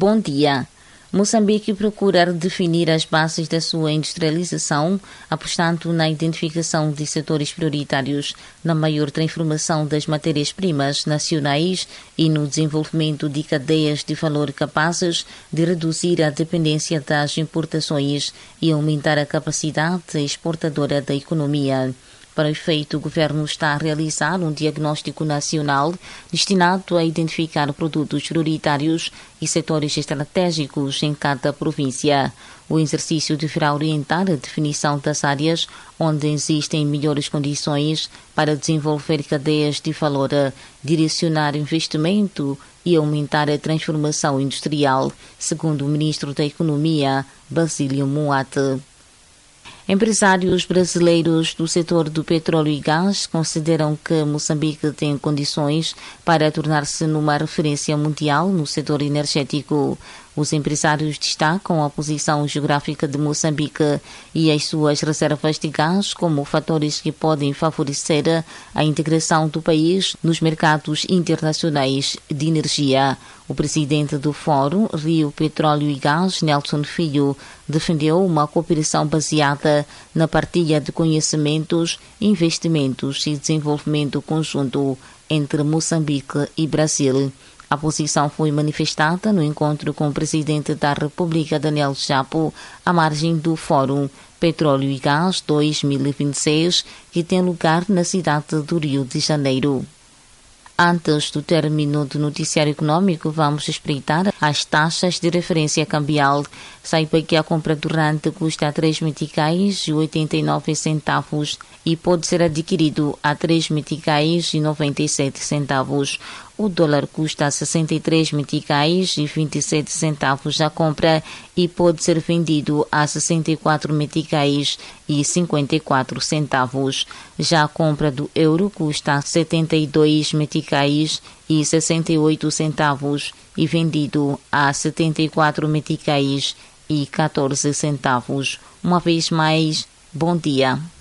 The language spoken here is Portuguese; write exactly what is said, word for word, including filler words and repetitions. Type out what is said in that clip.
Bom dia. Moçambique procura definir as bases da sua industrialização, apostando na identificação de setores prioritários, na maior transformação das matérias-primas nacionais e no desenvolvimento de cadeias de valor capazes de reduzir a dependência das importações e aumentar a capacidade exportadora da economia. Para o efeito, o Governo está a realizar um diagnóstico nacional destinado a identificar produtos prioritários e setores estratégicos em cada província. O exercício deverá orientar a definição das áreas onde existem melhores condições para desenvolver cadeias de valor, direcionar investimento e aumentar a transformação industrial, segundo o Ministro da Economia, Basílio Moate. Empresários brasileiros do setor do petróleo e gás consideram que Moçambique tem condições para tornar-se numa referência mundial no setor energético. Os empresários destacam a posição geográfica de Moçambique e as suas reservas de gás como fatores que podem favorecer a integração do país nos mercados internacionais de energia. O presidente do Fórum Rio Petróleo e Gás, Nelson Filho, defendeu uma cooperação baseada na partilha de conhecimentos, investimentos e desenvolvimento conjunto entre Moçambique e Brasil. A posição foi manifestada no encontro com o presidente da República, Daniel Chapo, à margem do Fórum Petróleo e Gás dois mil e vinte e seis, que tem lugar na cidade do Rio de Janeiro. Antes do término do noticiário econômico, vamos espreitar as taxas de referência cambial. Saiba que a compra do rand custa três meticais e oitenta e nove centavos e pode ser adquirido a três meticais e noventa e sete centavos. O dólar custa sessenta e três meticais e vinte e sete centavos a compra e pode ser vendido a sessenta e quatro meticais e cinquenta e quatro centavos. Já a compra do euro custa setenta e dois meticais e sessenta e oito centavos e vendido a setenta e quatro meticais e quatorze centavos. Uma vez mais, bom dia.